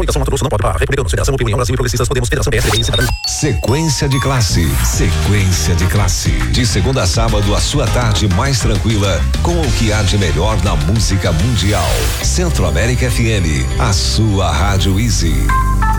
Coligação Mato Grosso não pode parar. Republicanos, Federação Opinião Brasil e Progressistas Podemos, Federação PSDB e Cidadania. Sequência de classe. Sequência de classe. De segunda a sábado, a sua tarde mais tranquila com o que há de melhor na música mundial. Centro América FM, a sua Rádio Easy.